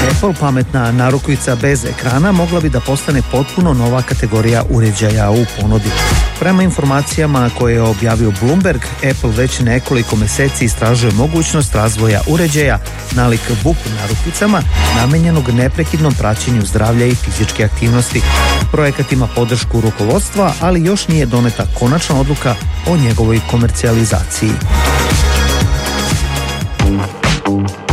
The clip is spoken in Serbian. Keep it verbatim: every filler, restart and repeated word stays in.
Apple pametna narukvica bez ekrana mogla bi da postane potpuno nova kategorija uređaja u ponudi. Prema informacijama koje je objavio Bloomberg, Apple već nekoliko meseci istražuje mogućnost razvoja uređaja nalik buk narukvicama namenjenog neprekidnom praćenju zdravlja i fizičke aktivnosti. Projekat ima podršku rukovodstva, ali još nije doneta konačna odluka o njegovoj komercijalizaciji.